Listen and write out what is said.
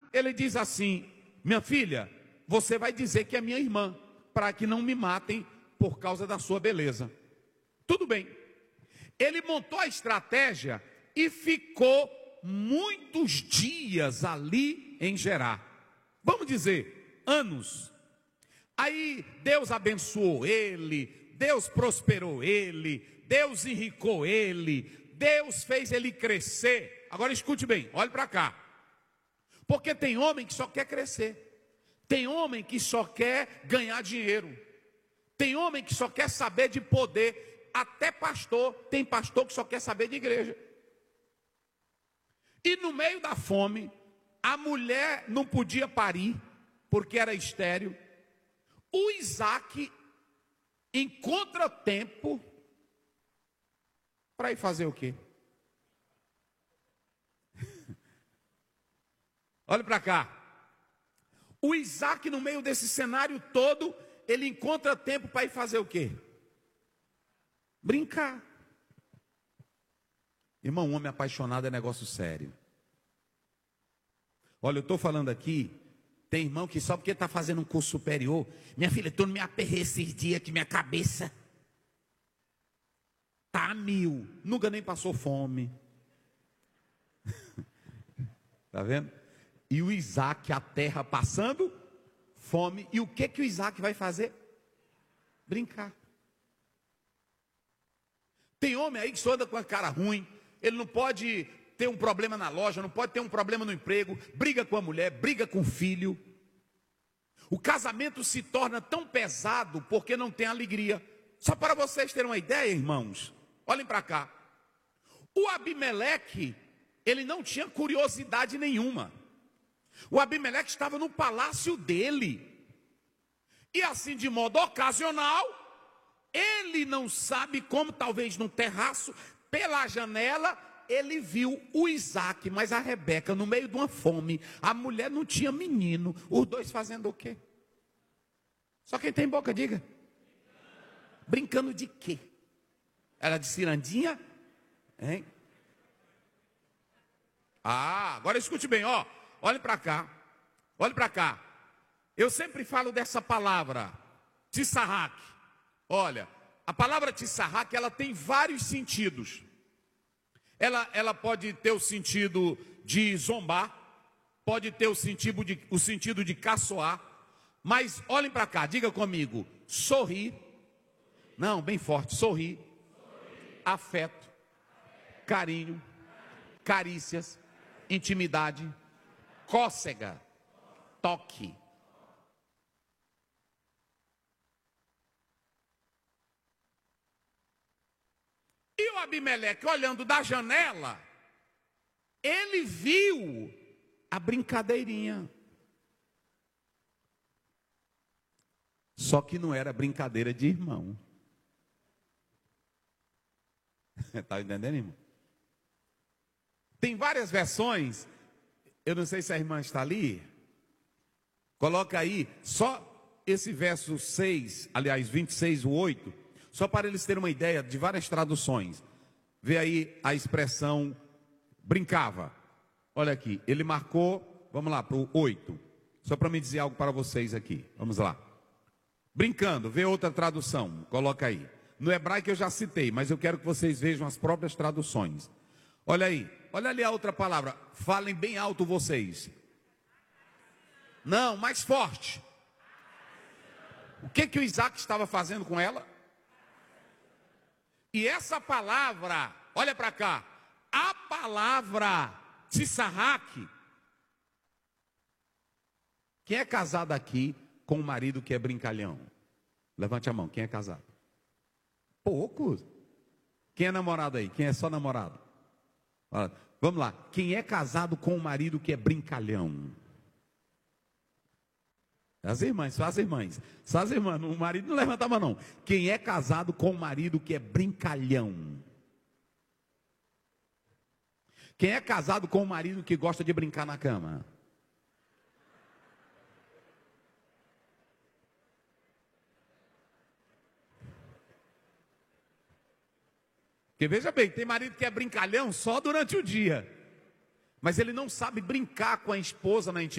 ele diz assim: minha filha, você vai dizer que é minha irmã, para que não me matem por causa da sua beleza. Tudo bem. Ele montou a estratégia e ficou muitos dias ali em Gerar. Vamos dizer, anos. Aí Deus abençoou ele, Deus prosperou ele, Deus enricou ele, Deus fez ele crescer. Agora escute bem, olhe para cá. Porque tem homem que só quer crescer. Tem homem que só quer ganhar dinheiro. Tem homem que só quer saber de poder. Até pastor, tem pastor que só quer saber de igreja. E no meio da fome, a mulher não podia parir, porque era estéril. O Isaac encontra tempo para ir fazer o quê? Olha para cá. O Isaac, no meio desse cenário todo, ele encontra tempo para ir fazer o quê? Brincar. Irmão, um homem apaixonado é negócio sério. Olha, eu estou falando aqui, tem irmão que só porque está fazendo um curso superior, minha filha, tu não me aperrei esses dias que minha cabeça tá a mil, nunca nem passou fome. Tá vendo? E o Isaac, a terra passando fome, e o que o Isaac vai fazer? Brincar. Tem homem aí que só anda com a cara ruim, ele não pode ter um problema na loja, não pode ter um problema no emprego, briga com a mulher, briga com o filho. O casamento se torna tão pesado porque não tem alegria. Só para vocês terem uma ideia, irmãos, olhem para cá. O Abimeleque, ele não tinha curiosidade nenhuma. O Abimeleque estava no palácio dele. E assim, de modo ocasional, ele não sabe como, talvez no terraço, pela janela, ele viu o Isaac, mas a Rebeca, no meio de uma fome, a mulher não tinha menino, os dois fazendo o quê? Só quem tem boca, diga. Brincando de quê? Era de cirandinha? Hein? Ah, agora escute bem, ó. Olhe para cá. Olhe para cá. Eu sempre falo dessa palavra, Tissarraque. Olha, a palavra Tissarraque, ela tem vários sentidos. Ela pode ter o sentido de zombar, pode ter o sentido de caçoar, mas olhem para cá, diga comigo, sorrir, não, bem forte, sorrir, afeto, carinho, carícias, intimidade, cócega, toque. E o Abimeleque, olhando da janela, ele viu a brincadeirinha. Só que não era brincadeira de irmão. Está entendendo, irmão? Tem várias versões. Eu não sei se a irmã está ali. Coloca aí só esse verso 6, aliás, 26, o 8. Só para eles terem uma ideia de várias traduções. Vê aí a expressão brincava. Olha aqui, ele marcou, vamos lá, para o 8. Só para me dizer algo para vocês aqui. Vamos lá. Brincando, vê outra tradução, coloca aí. No hebraico eu já citei, mas eu quero que vocês vejam as próprias traduções. Olha aí, olha ali a outra palavra. Falem bem alto vocês. Não, mais forte. O que o Isaac estava fazendo com ela? E essa palavra, olha para cá, a palavra Tissarraque. Quem é casado aqui com um marido que é brincalhão? Levante a mão, quem é casado? Poucos. Quem é namorado aí? Quem é só namorado? Olha, vamos lá, quem é casado com um marido que é brincalhão? As irmãs, só as irmãs. Só as irmãs, o marido não levanta a mão não. Quem é casado com um marido que é brincalhão? Quem é casado com um marido que gosta de brincar na cama? Porque veja bem, tem marido que é brincalhão só durante o dia. Mas ele não sabe brincar com a esposa na intimidade.